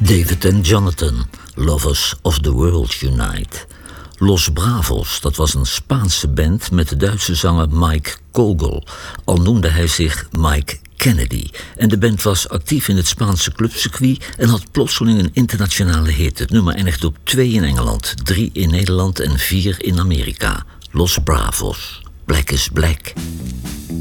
David en Jonathan, Lovers of the World Unite. Los Bravos, dat was een Spaanse band met de Duitse zanger Mike Kogel, al noemde hij zich Mike Kennedy. En de band was actief in het Spaanse clubcircuit en had plotseling een internationale hit. Het nummer eindigde op 2 in Engeland, 3 in Nederland en 4 in Amerika. Los Bravos, Black is Black.